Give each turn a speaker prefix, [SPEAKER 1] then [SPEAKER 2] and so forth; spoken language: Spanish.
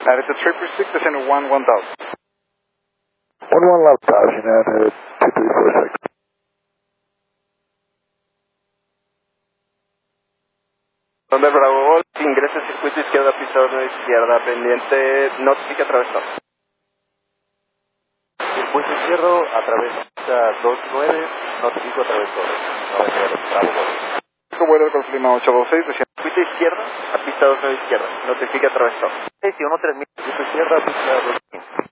[SPEAKER 1] It's a 336, descend to 1000.
[SPEAKER 2] 11 left passing at 2346.
[SPEAKER 3] Donde Bravo, ingresa al circuito izquierda, pista 2 izquierda, pendiente, notifica atravesado.
[SPEAKER 4] Circuito izquierdo, atraviesa 29, notifico atravesado. 90, Bravo.
[SPEAKER 1] Vuelo con clima 826, descend.
[SPEAKER 3] Circuito izquierda, a pista 2 izquierda, notifica atravesado.
[SPEAKER 4] 6 y 1 3000, circuito izquierda, pista 2.